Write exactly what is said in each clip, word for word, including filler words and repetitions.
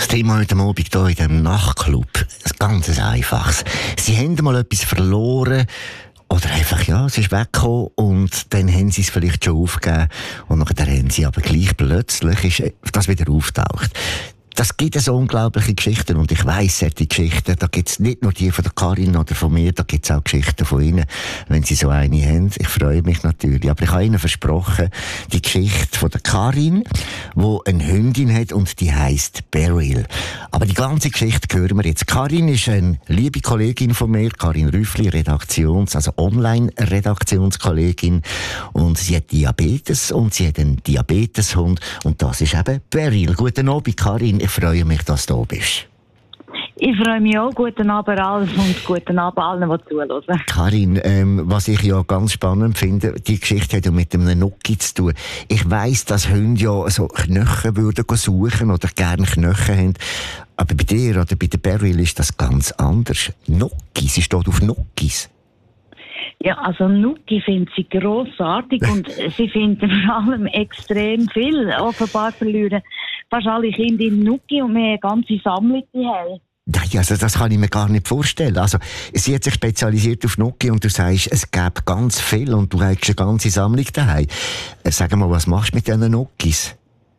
Thema heute Abend hier in diesem Nachtclub, ein ganz einfaches. Sie haben mal etwas verloren oder einfach, ja, es ist weggekommen und dann haben sie es vielleicht schon aufgegeben und nachher haben sie aber gleich plötzlich ist das wieder auftaucht. Das gibt so unglaubliche Geschichten und ich weiss, solche Geschichten, da gibt es nicht nur die von der Karin oder von mir, da gibt es auch Geschichten von Ihnen, wenn Sie so eine haben. Ich freue mich natürlich, aber ich habe Ihnen versprochen, die Geschichte von der Karin, die eine Hündin hat und die heisst Beryl. Aber die ganze Geschichte hören wir jetzt. Karin ist eine liebe Kollegin von mir, Karin Rüffli, Redaktions-, also Online-Redaktionskollegin, und sie hat Diabetes und sie hat einen Diabeteshund und das ist eben Beryl. Guten Abend, Karin. Ich freue mich, dass du da bist. Ich freue mich auch. Guten Abend allen und guten Abend allen, die zuhören. Karin, ähm, was ich ja ganz spannend finde, die Geschichte hat ja mit einem Nucki zu tun. Ich weiss, dass Hunde ja so Knochen würden suchen oder gerne Knochen haben. Aber bei dir oder bei der Beryl ist das ganz anders. Nucki, sie steht auf Nuckis. Ja, also Nucki findet sie grossartig und sie finden vor allem extrem viel. Offenbar verlieren fast alle Kinder in Nucki und wir haben eine ganze Sammlung daheim. Nein, also das kann ich mir gar nicht vorstellen. Also, sie hat sich spezialisiert auf Nucki und du sagst, es gäbe ganz viel und du hast eine ganze Sammlung daheim. Sag mal, was machst du mit diesen Nuckis?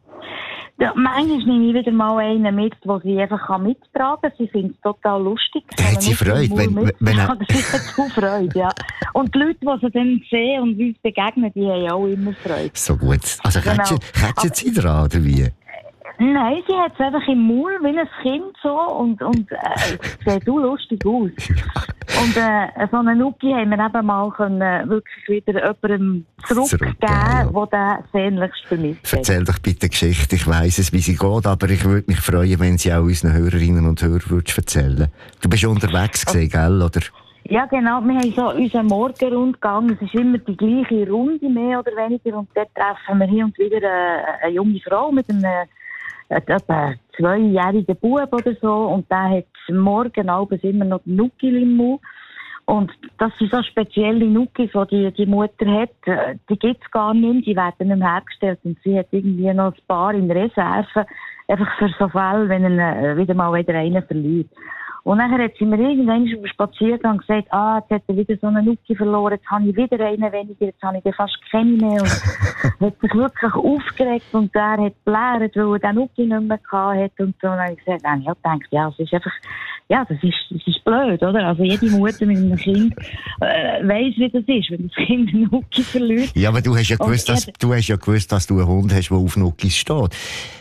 Ja, manchmal nehme ich wieder mal einen mit, den sie einfach mittragen kann. Sie findet es total lustig. Da hat sie Freude. Wenn, wenn, wenn ja, sie hat so Freude, ja. Und die Leute, die sie dann sehen und uns begegnen, die haben auch immer Freude. So gut. Also, genau. Kätschen sie dran, oder wie? Nein, sie hat es einfach im Maul, wie ein Kind so, und, und, äh, sieht auch lustig aus. Und, äh, so einen Nucki haben wir eben mal können, wirklich wieder jemandem zurückgeben, der ja. den sehnlichst vermisst hat. Erzähl doch bitte Geschichte, ich weiss es, wie sie geht, aber ich würde mich freuen, wenn sie auch unseren Hörerinnen und Hörern würdest erzählen. Du bist unterwegs gewesen, gell, oder? Ja, genau. Wir haben so unseren Morgenrundgang. Es ist immer die gleiche Runde, mehr oder weniger. Und dort treffen wir hier und wieder eine, eine junge Frau mit einem etwa zweijährigen Bub oder so, und der hat morgen abends immer noch die Nucki im Mund. Und das sind so spezielle Nuckis, die, die die Mutter hat, die gibt es gar nicht, die werden nicht mehr hergestellt, und sie hat irgendwie noch ein paar in Reserve, einfach für so Fälle, wenn er wieder mal wieder einen verliert. Und nachher hat sie mir irgendwann auf dem Spaziergang gesagt, ah, jetzt hat er wieder so einen Nucki verloren, jetzt habe ich wieder einen weniger, jetzt habe ich fast keine mehr. Und hat sich wirklich aufgeregt und der hat geblärt, weil er den Nucki nicht mehr gehabt hat und so. Und dann habe ich gesagt, dann habe ich gedacht, ja, es ist einfach, ja, das ist, das ist blöd, oder? Also jede Mutter mit einem Kind äh, weiss, wie das ist, wenn das Kind einen Nucki verliert. Ja, aber du hast ja gewusst, dass, du hast ja gewusst, dass du einen Hund hast, der auf Nuckis steht.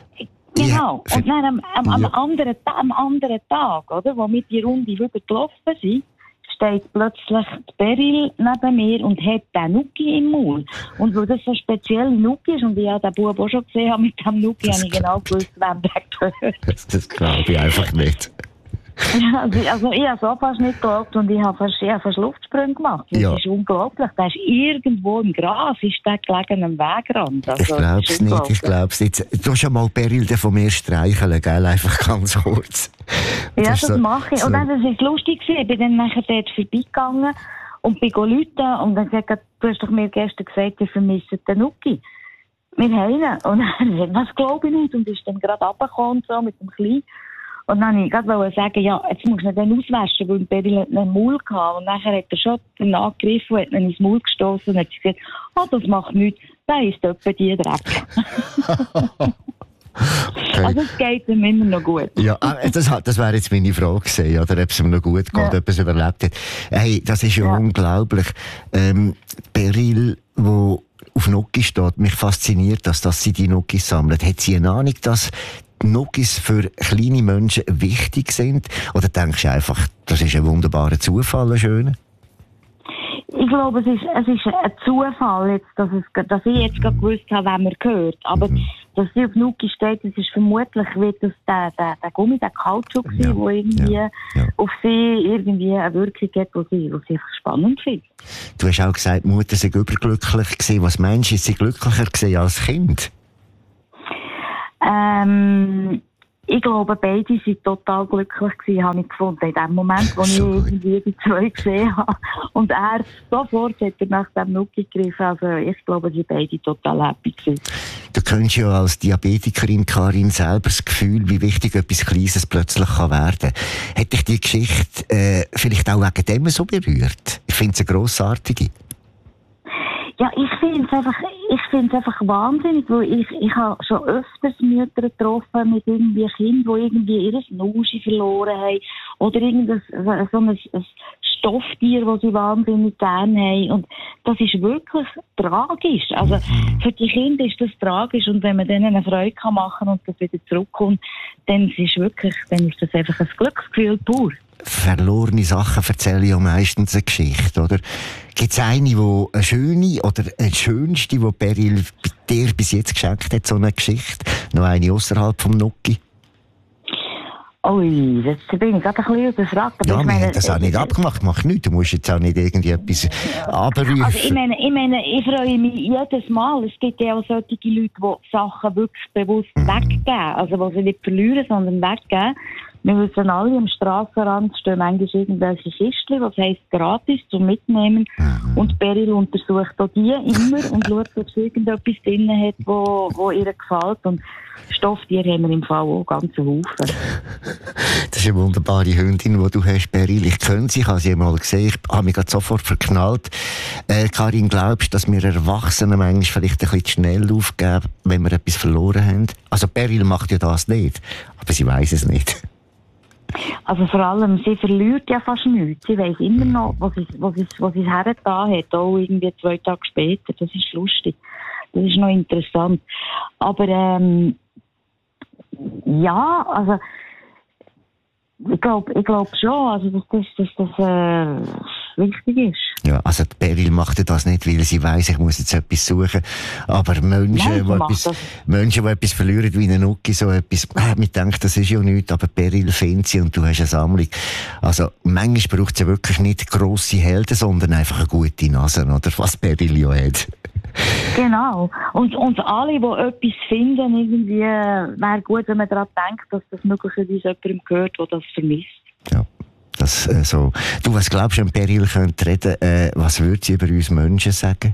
Genau. Ja, und dann am, am, am, ja. anderen, am anderen Tag, oder, wo wir die Runde wieder gelaufen sind, steht plötzlich die Beryl neben mir und hat den Nucki im Mund. Und weil das so speziell Nucki ist und ich ja den Bub auch schon gesehen habe mit dem Nucki, habe ich genau gewusst, wem der gehört. Das, das glaube ich einfach nicht. Ja, also, also ich habe es auch fast nicht geglaubt und ich habe fast, ich habe fast Luftsprünge gemacht. Das ja. ist unglaublich. Der ist irgendwo im Gras, ist der gelegen am Wegrand. Also, ich glaube es nicht, ich glaube es nicht. Du hast ja mal Beryl von mir streicheln, gell? Einfach ganz kurz. Ja, das, das so, mache ich. Und dann, das ist lustig gewesen. Ich bin dann nachher dort vorbeigegangen und bin rufen und dann gesagt, du hast doch mir gestern gesagt, ich vermisse den Nucki. Wir haben ihn. Und dann, was glaube ich nicht? Und ist dann gerade runtergekommen so mit dem Kleinen. Und dann wollte ich gerade sagen, ja, jetzt musst du ihn dann auswaschen, weil Beryl hat einen Maul gehabt. Und nachher hat er schon den angegriffen und hat ihn ins Maul gestossen und hat gesagt, ah, oh, das macht nichts, da ist etwa die Dreck. Okay. Also es geht ihm immer noch gut. Ja, das, das wäre jetzt meine Frage gewesen, oder, ob es ihm noch gut geht, ja. ob er es überlebt hat. Hey, das ist ja, ja. unglaublich. Ähm, Beryl, wo auf Nucki steht, mich fasziniert, dass, dass sie die Nuckis sammelt. Hat sie eine Ahnung, dass Nuckis für kleine Menschen wichtig sind? Oder denkst du einfach, das ist ein wunderbarer Zufall, ein schöner? Ich glaube, es ist, es ist ein Zufall, jetzt, dass, es, dass ich jetzt gerade gewusst habe, wem er gehört. Aber mhm. dass sie auf Nucki steht, das ist vermutlich wie das der, der, der Gummi, der Kautschuk, ja. der irgendwie ja. Ja. auf sie irgendwie eine Wirkung hat, die sie, die sie spannend findet. Du hast auch gesagt, die Mutter sei überglücklich gewesen. Was meinst du, ist sie glücklicher gewesen als Kind? Ähm, ich glaube, beide waren total glücklich gewesen, habe ich gefunden. In dem Moment, wo ich irgendwie die zwei gesehen habe. Und er sofort hat er nach dem Nuki gegriffen. Also ich glaube, sie waren beide total happy gewesen. Du kennst ja als Diabetikerin, Karin, selber das Gefühl, wie wichtig etwas Kleines plötzlich kann werden kann. Hat dich die Geschichte äh, vielleicht auch wegen dem so berührt? Ich finde es eine grossartige. Ja, ich finde es einfach, ich finde es einfach wahnsinnig, weil ich, ich habe schon öfters Mütter getroffen mit irgendwie Kindern, die irgendwie ihre Nuschi verloren haben oder irgendein, so ein, ein Stofftier, das sie wahnsinnig gerne haben. Und das ist wirklich tragisch. Also, für die Kinder ist das tragisch und wenn man denen eine Freude kann machen und das wieder zurückkommt, dann ist wirklich, dann ist das einfach ein Glücksgefühl pur. Verlorene Sachen erzählen ja meistens eine Geschichte, oder? Gibt es eine, die eine schöne oder eine schönste, die Beryl dir bis jetzt geschenkt hat, so eine Geschichte? Noch eine außerhalb vom Nuki? Ui, jetzt bin ich gerade ein bisschen überfragt. Ja, wir haben das auch nicht abgemacht, mach nichts. Du musst jetzt auch nicht irgendwie etwas abrufen. Also ich meine, ich meine, ich freue mich jedes Mal. Es gibt ja auch solche Leute, die Sachen wirklich bewusst mhm. weggeben. Also die sie nicht verlieren, sondern weggeben. Wir wissen alle, am Strassenrand stehen manchmal irgendwelche Kistchen, was heisst gratis zum Mitnehmen. Mhm. Und Beryl untersucht auch die immer und schaut, ob sie irgendetwas drin hat, wo, wo ihr gefällt. Und Stofftiere haben wir im Fall auch ganz Haufen. Das ist eine wunderbare Hündin, die du hast, Beryl. Ich kenne sie, ich habe sie mal gesehen, ich habe mich gerade sofort verknallt. Äh, Karin, glaubst du, dass wir Erwachsenen manchmal vielleicht ein bisschen zu schnell aufgeben, wenn wir etwas verloren haben? Also Beryl macht ja das nicht, aber sie weiss es nicht. Also vor allem, sie verliert ja fast nichts. Sie weiss immer noch, was sie, was sie, was sie hergetan hat, auch irgendwie zwei Tage später. Das ist lustig. Das ist noch interessant. Aber ähm, ja, also ich glaube ich glaub schon, also dass das, dass das äh, wichtig ist. Ja, also die Beryl macht das nicht, weil sie weiss, ich muss jetzt etwas suchen. Aber Menschen, Nein, die, etwas, Menschen, die etwas verlieren, wie eine Nuki, so etwas, äh, man denkt, das ist ja nichts, aber Beryl findet sie und du hast eine Sammlung. Also manchmal braucht es ja wirklich nicht grosse Helden, sondern einfach eine gute Nase, oder was Beryl ja hat. Genau. Und, und alle, die etwas finden, irgendwie, wäre gut, wenn man daran denkt, dass das möglicherweise jemandem gehört, der das vermisst. Ja. Das, äh, so. Du, was glaubst du, wenn Beryl könnte reden, äh, was würde sie über uns Menschen sagen?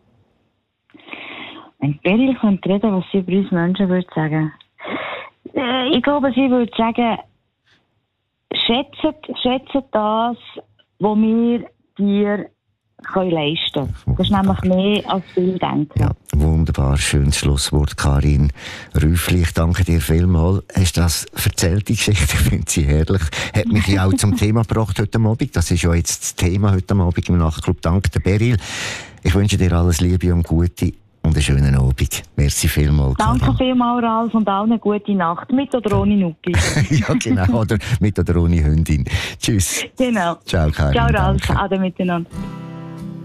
Wenn Beryl könnte reden, was sie über uns Menschen würde sagen? Äh, ich glaube, sie würde sagen, schätzt, schätzt das, was wir dir können leisten können. Das ist nämlich mehr als viel denken. Ja, wunderbar, schönes Schlusswort, Karin Rüffli. Ich danke dir vielmals. Hast du das erzählt, die Geschichte? Ich finde sie herrlich. Hat mich ja auch zum Thema gebracht heute Abend. Das ist ja jetzt das Thema heute Abend im Nachtclub. Danke, Beryl. Ich wünsche dir alles Liebe und Gute und einen schönen Abend. Merci vielmals, Karin. Danke vielmals, Ralf, und auch eine gute Nacht. Mit oder ohne Nuki. Ja, genau. Oder mit oder ohne Hündin. Tschüss. Genau. Ciao, Karin. Ciao, Ralf. Ade miteinander.